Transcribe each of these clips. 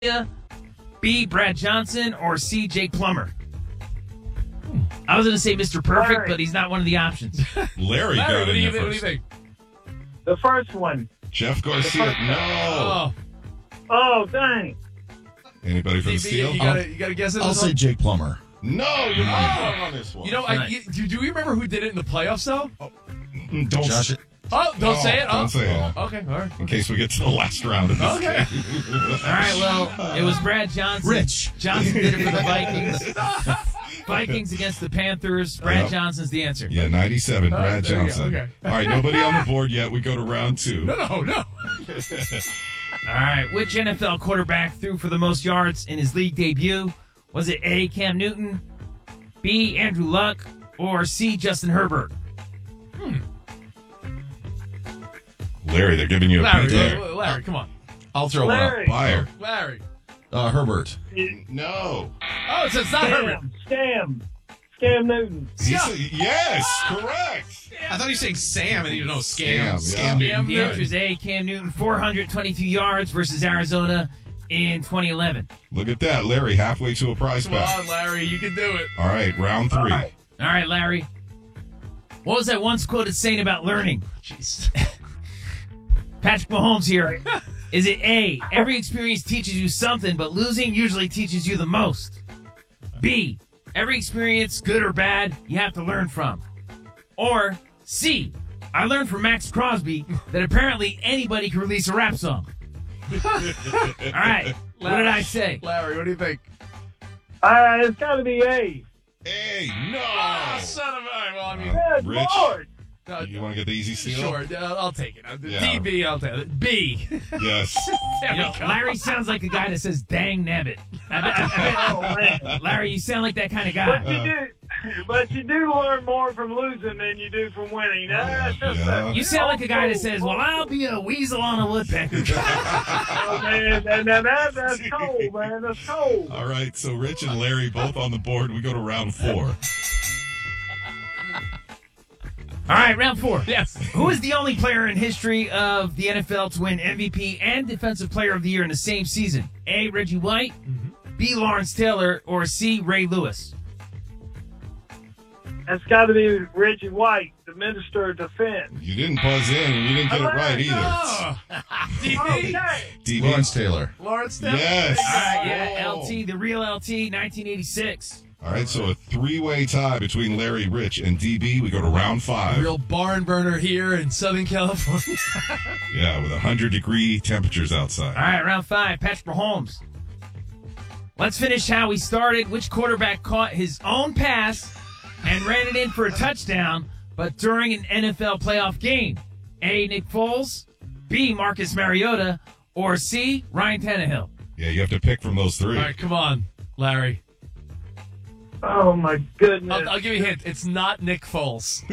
B, Brad Johnson, or C, Jake Plummer? I was going to say Mr. Perfect, Larry. but he's not one of the options. Larry got what do in you there think? What do you first. think? The first one. Jeff Garcia, no. Oh, Oh, dang. Anybody for the DB, steal? you gotta guess it. I'll say Jake Plummer. No, you're not wrong on this one. You know, do you remember who did it in the playoffs though? don't Josh, Oh, don't say it. Don't say it. Okay, all right. In case we get to the last round of this Okay. game. All right, well, it was Brad Johnson. Rich. Johnson did it for the Vikings. Vikings against the Panthers. Brad Yep. Johnson's the answer. Yeah, 97, Brad there you go, Johnson. okay. All right, nobody on the board yet. We go to round two. No. All right, which NFL quarterback threw for the most yards in his league debut? Was it A, Cam Newton, B, Andrew Luck, or C, Justin Herbert? Larry, they're giving you a Larry, beat there. Larry, come on. I'll throw Larry. Fire. Larry. one out. Herbert. No. Oh, so it's not Herbert. Scam Newton. Yes, correct. I thought you were saying Sam, and you know scam. Scam, yeah. Scam. The answer is A, Cam Newton, 422 yards versus Arizona in 2011. Look at that, Larry, halfway to a prize Come pack. on, Larry, you can do it. All right, round three. All right, Larry. What was that once quoted saying about learning? Jeez. Patrick Mahomes here. Is it A, every experience teaches you something, but losing usually teaches you the most? B, every experience, good or bad, you have to learn from? Or C, I learned from Max Crosby that apparently anybody can release a rap song. All right, what did I say? Larry, what do you think? It's got to be A. Hey, no. Son of a... Well, I mean... Good Rich? Lord. You want to get the easy seal? Sure, I'll take it. Yeah. DB, I'll take it. B. Yes. There You know, we go. Larry sounds like a guy that says, dang nabbit. Oh, man. Larry, you sound like that kind of But guy. you do learn more from losing than you do from winning. That's just Yeah. You sound like a guy that says, well, I'll be a weasel on a woodpecker. Oh, man. And that's cold, man. That's cold. All right, so Rich and Larry both on the board. We go to round four. All right, round four. Yes. Who is the only player in history of the NFL to win MVP and Defensive Player of the Year in the same season? A, Reggie White, B, Lawrence Taylor, or C, Ray Lewis? That's got to be Reggie White, the Minister of Defense. You didn't buzz in, and you didn't get it right either. Oh. DB. Okay. DB. Lawrence Taylor. Lawrence Taylor. Yes. All right, yeah, Oh. LT, the real LT, 1986. All right, so a three-way tie between Larry, Rich, and DB. We go to round five. Real barn burner here in Southern California. Yeah, with 100-degree temperatures outside. All right, round five, Patrick Mahomes. Let's finish how we started. Which quarterback caught his own pass and ran it in for a touchdown, but during an NFL playoff game? A, Nick Foles, B, Marcus Mariota, or C, Ryan Tannehill? Yeah, you have to pick from those three. All right, come on, Larry. Oh, my goodness. I'll give you a hint. It's not Nick Foles.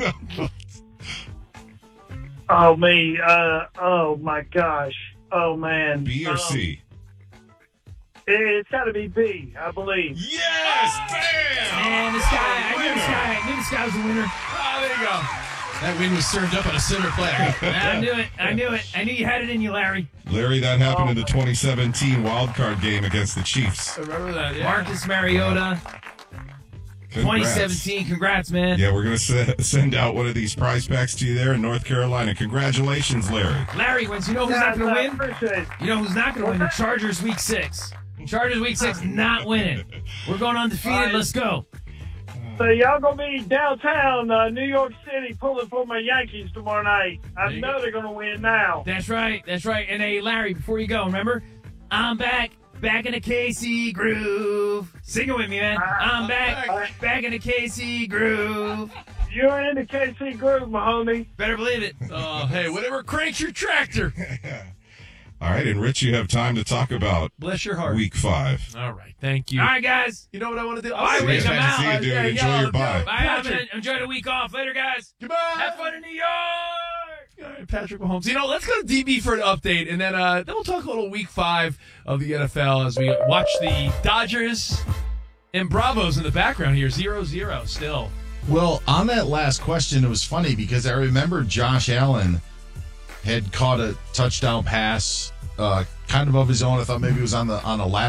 Oh, me. Oh, my gosh. Oh, man. B or C? It's got to be B, I believe. Yes! Bam! And this guy, I knew this guy was a winner. Oh, there you go. That win was served up on a silver platter. I knew it. I knew you had it in you, Larry. Larry, that happened in the 2017 wild card game against the Chiefs. I remember that, yeah. Marcus Mariota, Congrats. 2017. Congrats, man. Yeah, we're going to send out one of these prize packs to you there in North Carolina. Congratulations, Larry. Larry wins. You know who's not going to I win? appreciate it. You know who's not going to win? The Chargers Week 6. Chargers Week 6 not winning. We're going undefeated. Let's go. So y'all going to be downtown New York City pulling for my Yankees tomorrow night. I you know go. they're going to win now. That's right. That's right. And hey, Larry, before you go, remember? I'm back in the KC groove. Sing it with me, man. I'm back in the KC groove. You're in the KC groove, my homie. Better believe it. Oh, hey, whatever cranks your tractor. All right, and Rich, you have time to talk about Bless your heart. week 5. All right, thank you. All right, guys. You know what I want to do? Bye, Rich. I'm out. See you, dude. Enjoy your bye. Bye. I'm going to enjoy the week off. Later, guys. Goodbye. Have fun in New York. All right, Patrick Mahomes. You know, let's go to DB for an update, and then we'll talk a little week 5 of the NFL as we watch the Dodgers and Bravos in the background here. 0-0 still. Well, on that last question, it was funny because I remember Josh Allen had caught a touchdown pass, kind of of his own. I thought maybe it was on a ladder